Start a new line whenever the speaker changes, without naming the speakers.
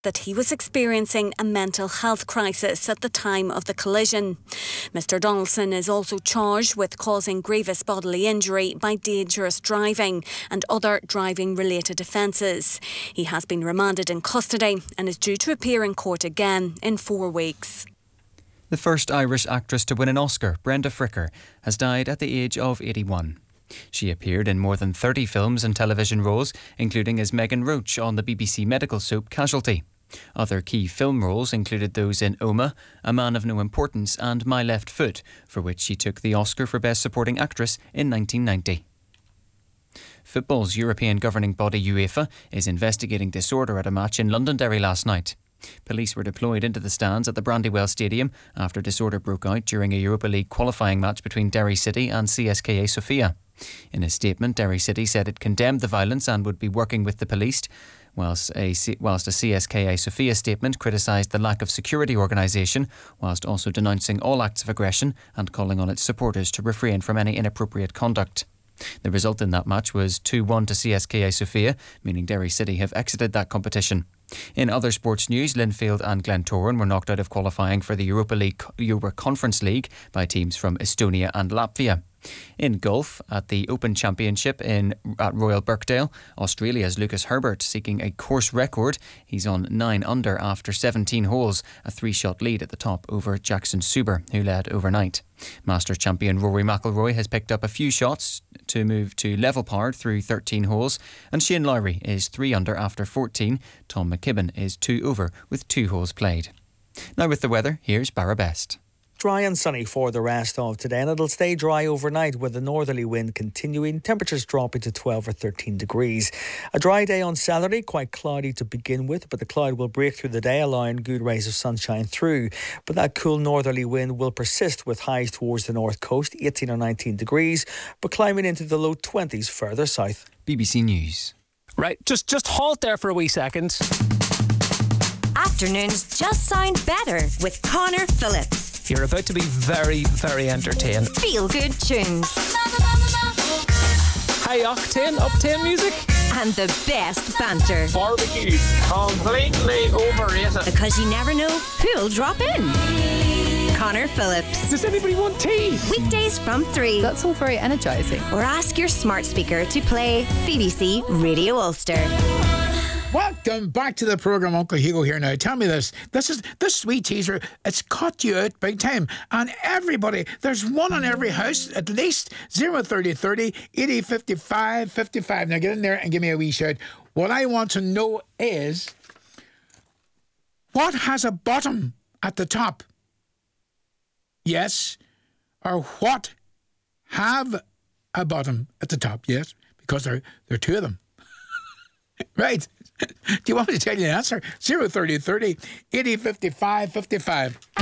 that he was experiencing a mental health crisis at the time of the collision. Mr Donaldson is also charged with causing grievous bodily injury by dangerous driving and other driving-related offences. He has been remanded in custody and is due to appear in court again in 4 weeks.
The first Irish actress to win an Oscar, Brenda Fricker, has died at the age of 81. She appeared in more than 30 films and television roles, including as Megan Roach on the BBC medical soap Casualty. Other key film roles included those in Oma, A Man of No Importance and My Left Foot, for which she took the Oscar for Best Supporting Actress in 1990. Football's European governing body UEFA is investigating disorder at a match in Londonderry last night. Police were deployed into the stands at the Brandywell Stadium after disorder broke out during a Europa League qualifying match between Derry City and CSKA Sofia. In a statement, Derry City said it condemned the violence and would be working with the police, whilst a CSKA Sofia statement criticised the lack of security organisation, whilst also denouncing all acts of aggression and calling on its supporters to refrain from any inappropriate conduct. The result in that match was 2-1 to CSKA Sofia, meaning Derry City have exited that competition. In other sports news, Linfield and Glentoran were knocked out of qualifying for the Europa Conference League by teams from Estonia and Latvia. In golf, at the Open Championship at Royal Birkdale, Australia's Lucas Herbert seeking a course record. He's on 9 under after 17 holes, a 3-shot lead at the top over Jackson Suber, who led overnight. Masters champion Rory McIlroy has picked up a few shots to move to level par through 13 holes, and Shane Lowry is 3 under after 14. Tom McKibben is 2 over with 2 holes played. Now with the weather, here's Barra Best.
Dry and sunny for the rest of today, and it'll stay dry overnight with the northerly wind continuing, temperatures dropping to 12 or 13 degrees. A dry day on Saturday, quite cloudy to begin with, but the cloud will break through the day, allowing good rays of sunshine through. But that cool northerly wind will persist with highs towards the north coast, 18 or 19 degrees, but climbing into the low 20s further south.
BBC News.
Right, just halt there for a wee second.
Afternoons just sound better with Connor Phillips.
You're about to be very, very entertained.
Feel good tunes.
High octane music.
And the best banter.
Barbecue, completely overrated.
Because you never know who'll drop in. Connor Phillips.
Does anybody want tea?
Weekdays from 3.
That's all very energising.
Or ask your smart speaker to play BBC Radio Ulster.
Welcome back to the programme. Uncle Hugo here now. Tell me this sweet teaser, it's caught you out big time. And everybody, there's one in every house, at least 03030 80 55 55. Now get in there and give me a wee shout. What I want to know is, what has a bottom at the top? Yes. Or what have a bottom at the top? Yes. Because there are 2 of them. Right. Do you want me to tell you the answer? 03030 80 55 55.